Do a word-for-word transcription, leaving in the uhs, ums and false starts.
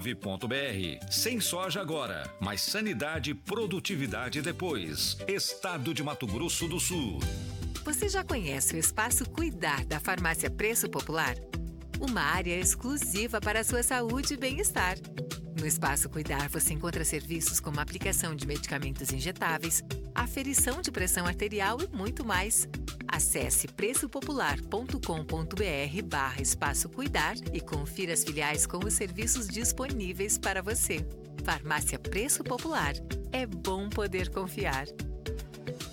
gov ponto br. Sem soja agora, mas sanidade e produtividade depois. Estado de Mato Grosso do Sul. Você já conhece o Espaço Cuidar da Farmácia Preço Popular? Uma área exclusiva para a sua saúde e bem-estar. No Espaço Cuidar você encontra serviços como aplicação de medicamentos injetáveis, aferição de pressão arterial e muito mais. Acesse preço popular ponto com ponto br barra Espaço Cuidar e confira as filiais com os serviços disponíveis para você. Farmácia Preço Popular. É bom poder confiar.